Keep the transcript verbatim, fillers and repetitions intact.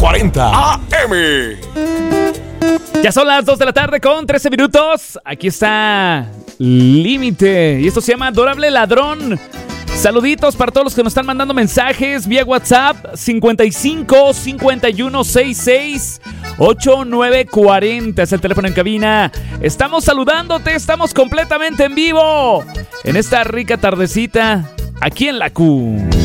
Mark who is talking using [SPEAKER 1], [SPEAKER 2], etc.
[SPEAKER 1] cuarenta A M.
[SPEAKER 2] Ya son las dos de la tarde con trece minutos. Aquí está Límite. Y esto se llama Adorable Ladrón. Saluditos para todos los que nos están mandando mensajes vía WhatsApp cincuenta y cinco, cincuenta y uno, sesenta y seis, ochenta y nueve cuarenta. Es el teléfono en cabina. Estamos saludándote, estamos completamente en vivo en esta rica tardecita aquí en la Q.